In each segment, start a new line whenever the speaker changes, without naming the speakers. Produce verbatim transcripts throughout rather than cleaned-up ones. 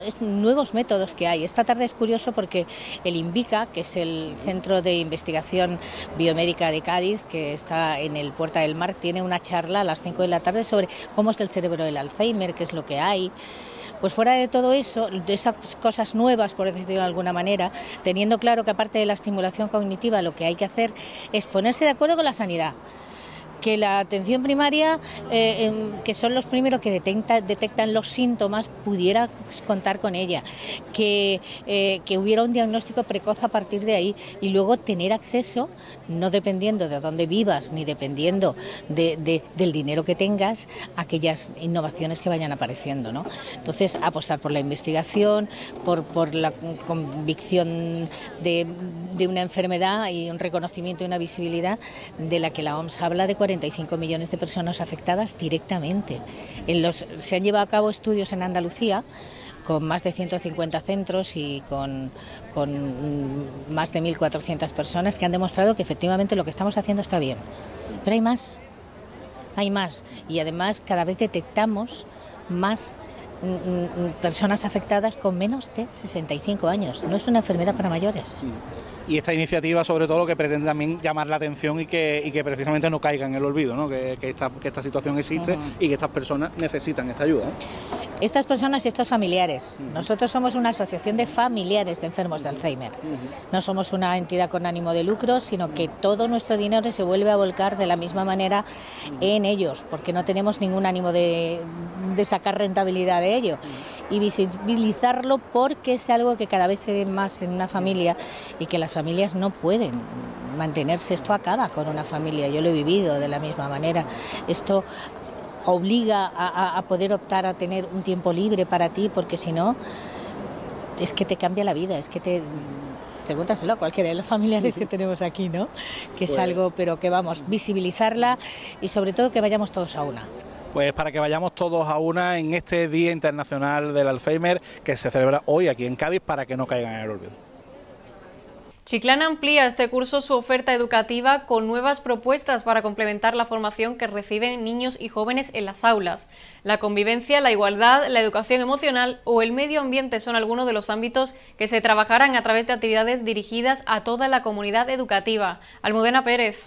Nuevos métodos que hay. Esta tarde es curioso porque el INVICA, que es el Centro de Investigación Biomédica de Cádiz, que está en el Puerta del Mar, tiene una charla a las cinco de la tarde sobre cómo es el cerebro del Alzheimer, qué es lo que hay. Pues fuera de todo eso, de esas cosas nuevas, por decirlo de alguna manera, teniendo claro que aparte de la estimulación cognitiva lo que hay que hacer es ponerse de acuerdo con la sanidad. Que la atención primaria, eh, eh, que son los primeros que detecta, detectan los síntomas, pudiera contar con ella, que, eh, que hubiera un diagnóstico precoz a partir de ahí y luego tener acceso, no dependiendo de dónde vivas ni dependiendo de, de, del dinero que tengas, a aquellas innovaciones que vayan apareciendo, ¿no? Entonces, apostar por la investigación, por, por la convicción de, de una enfermedad y un reconocimiento y una visibilidad de la que la O M S habla de cuarenta y cinco millones de personas afectadas directamente. En los, se han llevado a cabo estudios en Andalucía con más de ciento cincuenta centros y con, con más de mil cuatrocientas personas que han demostrado que efectivamente lo que estamos haciendo está bien. Pero hay más, hay más. Y además cada vez detectamos más personas afectadas con menos de sesenta y cinco años. No es una enfermedad para mayores.
Y esta iniciativa, sobre todo, lo que pretende también llamar la atención y que, y que precisamente no caiga en el olvido, ¿no? Que, que, esta, que esta situación existe uh-huh. y que estas personas necesitan esta ayuda, ¿eh?
Estas personas y estos familiares. Uh-huh. Nosotros somos una asociación de familiares de enfermos de Alzheimer. Uh-huh. No somos una entidad con ánimo de lucro, sino que todo nuestro dinero se vuelve a volcar de la misma manera uh-huh. en ellos, porque no tenemos ningún ánimo de, de sacar rentabilidad de ello. Uh-huh. Y visibilizarlo porque es algo que cada vez se ve más en una familia y que las familias no pueden mantenerse. Esto acaba con una familia, yo lo he vivido de la misma manera. Esto obliga a, a poder optar a tener un tiempo libre para ti, porque si no, es que te cambia la vida, es que te... Pregúntaselo a cualquiera de los familiares que tenemos aquí, ¿no? Que es algo, pero que vamos, visibilizarla y sobre todo que vayamos todos a una.
Pues para que vayamos todos a una en este Día Internacional del Alzheimer que se celebra hoy aquí en Cádiz, para que no caigan en el olvido.
Chiclana amplía este curso su oferta educativa con nuevas propuestas para complementar la formación que reciben niños y jóvenes en las aulas. La convivencia, la igualdad, la educación emocional o el medio ambiente son algunos de los ámbitos que se trabajarán a través de actividades dirigidas a toda la comunidad educativa. Almudena Pérez.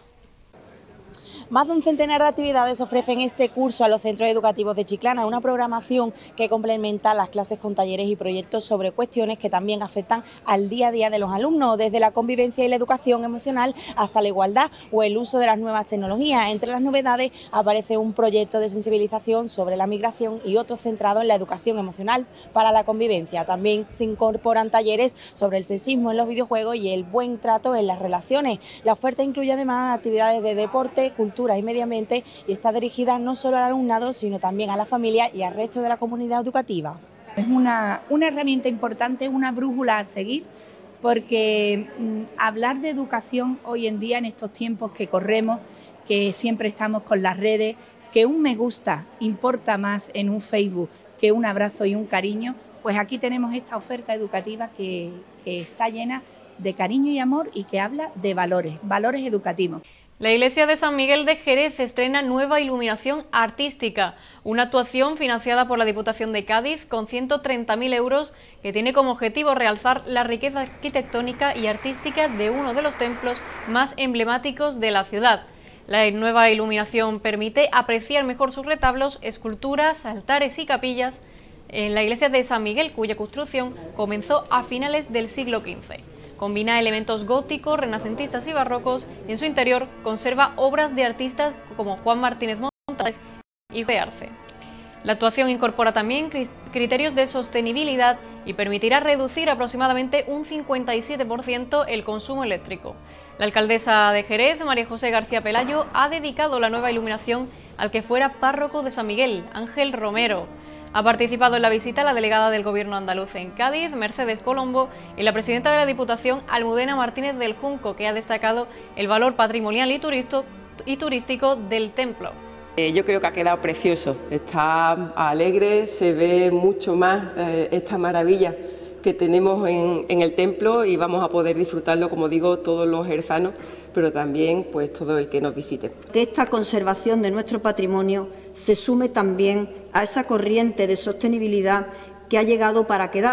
Más de un centenar de actividades ofrecen este curso a los centros educativos de Chiclana, una programación que complementa las clases con talleres y proyectos sobre cuestiones que también afectan al día a día de los alumnos, desde la convivencia y la educación emocional hasta la igualdad o el uso de las nuevas tecnologías. Entre las novedades aparece un proyecto de sensibilización sobre la migración y otro centrado en la educación emocional para la convivencia. También se incorporan talleres sobre el sexismo en los videojuegos y el buen trato en las relaciones. La oferta incluye además actividades de deporte, cultura y medio ambiente y está dirigida no solo al alumnado, sino también a la familia y al resto de la comunidad educativa.
Es una, una herramienta importante, una brújula a seguir, porque mmm, hablar de educación hoy en día, en estos tiempos que corremos, que siempre estamos con las redes, que un me gusta importa más en un Facebook que un abrazo y un cariño, pues aquí tenemos esta oferta educativa que, que está llena de cariño y amor y que habla de valores, valores educativos.
La iglesia de San Miguel de Jerez estrena nueva iluminación artística, una actuación financiada por la Diputación de Cádiz con ciento treinta mil euros que tiene como objetivo realzar la riqueza arquitectónica y artística de uno de los templos más emblemáticos de la ciudad. La nueva iluminación permite apreciar mejor sus retablos, esculturas, altares y capillas en la iglesia de San Miguel, cuya construcción comenzó a finales del siglo quince. Combina elementos góticos, renacentistas y barrocos y en su interior conserva obras de artistas como Juan Martínez Montañés y José Arce. La actuación incorpora también criterios de sostenibilidad y permitirá reducir aproximadamente un cincuenta y siete por ciento el consumo eléctrico. La alcaldesa de Jerez, María José García Pelayo, ha dedicado la nueva iluminación al que fuera párroco de San Miguel, Ángel Romero. Ha participado en la visita la delegada del Gobierno andaluz en Cádiz, Mercedes Colombo, y la presidenta de la Diputación, Almudena Martínez del Junco, que ha destacado el valor patrimonial y, turisto, y turístico del templo.
Eh, yo creo que ha quedado precioso, está alegre, se ve mucho más eh, esta maravilla que tenemos en, en el templo y vamos a poder disfrutarlo, como digo, todos los jerzanos, pero también pues todo el que nos visite.
Que esta conservación de nuestro patrimonio se sume también a esa corriente de sostenibilidad que ha llegado para quedar.